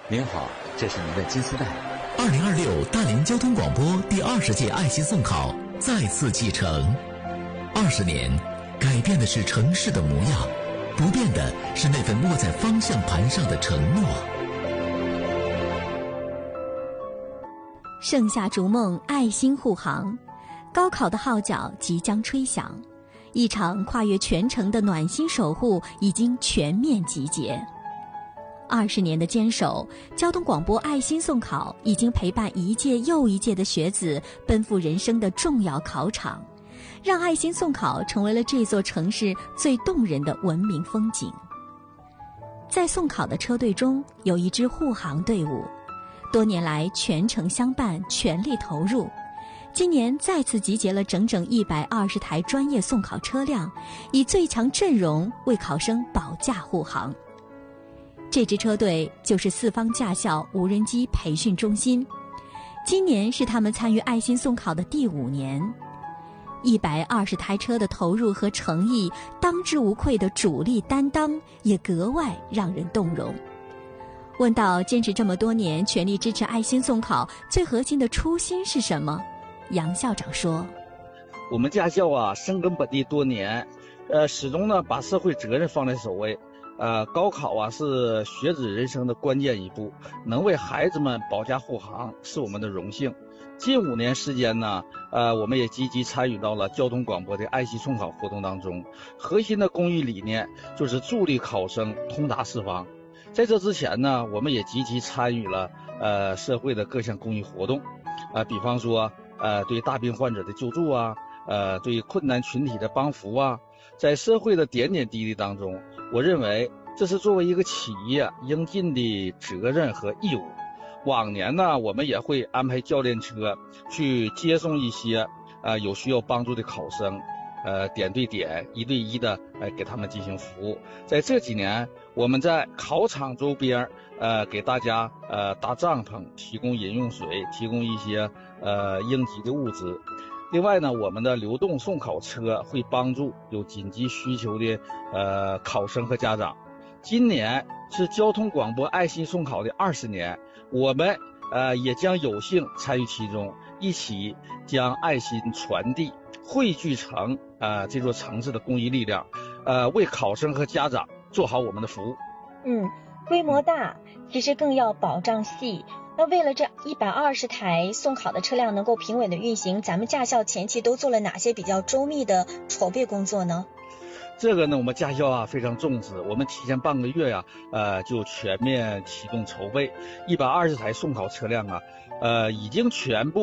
您好，这是您的金丝带。 2026大连交通广播第20届爱心送考再次启程。20年，改变的是城市的模样，不变的是那份握在方向盘上的承诺。 盛夏逐梦，爱心护航，高考的号角即将吹响，一场跨越全城的暖心守护已经全面集结。20年的坚守，交通广播爱心送考已经陪伴一届又一届的学子奔赴人生的重要考场，让爱心送考成为了这座城市最动人的文明风景。在送考的车队中，有一支护航队伍，多年来全程相伴，全力投入。今年再次集结了整整120台专业送考车辆，以最强阵容为考生保驾护航。这支车队就是四方驾校无人机培训中心，今年是他们参与爱心送考的第5年。120台车的投入和诚意，当之无愧的主力担当，也格外让人动容。问到坚持这么多年，全力支持爱心送考，最核心的初心是什么？杨校长说： 我们驾校深耕本地多年，始终呢把社会责任放在首位。高考是学子人生的关键一步，能为孩子们保驾护航是我们的荣幸。近5年时间呢，我们也积极参与到了交通广播的爱心送考活动当中。核心的公益理念就是助力考生通达四方。在这之前呢，我们也积极参与了社会的各项公益活动，比方说对大病患者的救助对困难群体的帮扶在社会的点点滴滴当中，我认为这是作为一个企业应尽的责任和义务。往年呢，我们也会安排教练车去接送一些有需要帮助的考生，点对点、1对1的给他们进行服务。在这几年，我们在考场周边给大家搭帐篷，提供饮用水，提供一些应急的物资。另外呢，我们的流动送考车会帮助有紧急需求的考生和家长。今年是交通广播爱心送考的20年，我们也将有幸参与其中，一起将爱心传递汇聚成这座城市的公益力量，为考生和家长做好我们的服务。 规模大，其实更要保障细。那为了这120台送考的车辆能够平稳的运行，咱们驾校前期都做了哪些比较周密的筹备工作呢？ 这个呢，我们驾校非常重视，我们提前半个月就全面启动筹备。120台送考车辆已经全部